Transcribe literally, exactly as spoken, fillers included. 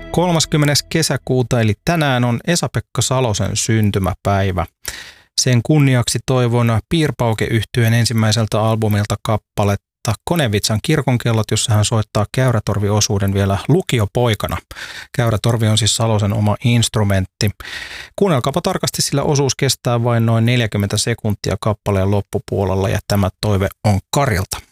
kolmaskymmenes kesäkuuta eli tänään on Esa-Pekka Salosen syntymäpäivä. Sen kunniaksi toivon Piirpauke-yhtyeen ensimmäiseltä albumilta kappaletta Konevitsan kirkonkellot, jossa hän soittaa käyrätorviosuuden vielä lukiopoikana. Käyrätorvi on siis Salosen oma instrumentti. Kuunnelkaapa tarkasti, sillä osuus kestää vain noin neljäkymmentä sekuntia kappaleen loppupuolella ja tämä toive on Karilta.